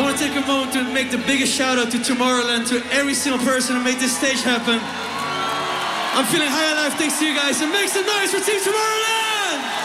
want to take a moment to make the biggest shout out to Tomorrowland, to every single person who made this stage happen. I'm feeling high alive thanks to you guys, and make some noise for Team Tomorrowland!